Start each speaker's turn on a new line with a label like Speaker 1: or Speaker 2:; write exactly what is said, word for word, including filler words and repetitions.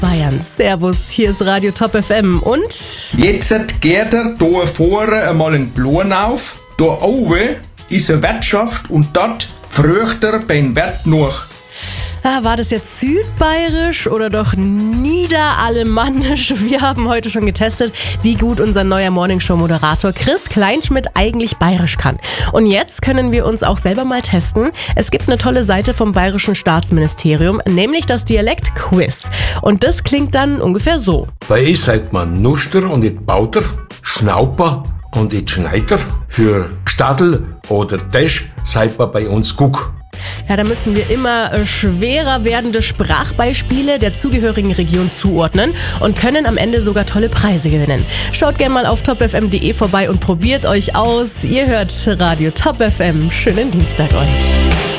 Speaker 1: Bayern. Servus, hier ist Radio Top F M und...
Speaker 2: Jetzt geht er hier vorne einmal in Blumen auf. Da oben ist eine Wirtschaft und dort frücht er beim Wert noch.
Speaker 1: Ah, war das jetzt südbayerisch oder doch niederalemannisch? Wir haben heute schon getestet, wie gut unser neuer Morningshow-Moderator Chris Kleinschmidt eigentlich bayerisch kann. Und jetzt können wir uns auch selber mal testen. Es gibt eine tolle Seite vom Bayerischen Staatsministerium, nämlich das Dialekt-Quiz. Und das klingt dann ungefähr so.
Speaker 3: Bei E sagt man Nuster und nicht Bauter, Schnauper und nicht Schneider. Für Gstadl oder Desch sagt man bei uns Guck.
Speaker 1: Ja, da müssen wir immer äh, schwerer werdende Sprachbeispiele der zugehörigen Region zuordnen und können am Ende sogar tolle Preise gewinnen. Schaut gerne mal auf top f m punkt d e vorbei und probiert euch aus. Ihr hört Radio Top F M. Schönen Dienstag euch.